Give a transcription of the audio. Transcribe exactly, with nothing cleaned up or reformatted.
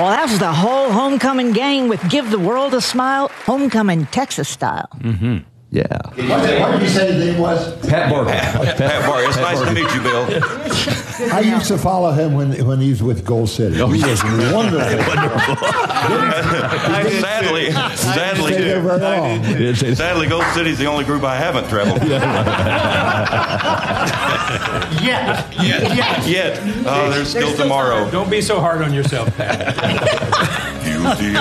Well, that was the whole homecoming gang with Give the World a Smile, homecoming Texas style. Mm-hmm. Yeah. What did, what did you say his name was? Pat Barker. Pat, Pat Barker. It's Pat nice Barker. to meet you, Bill. I used to follow him when when he was with Gold City. Oh, he yes. was wonderful. sadly, sadly, Stayed there very long. sadly, Gold City's the only group I haven't traveled with. Yeah. Yet. Yet. Oh, there's still tomorrow. Don't be so hard on yourself, Pat. Guilty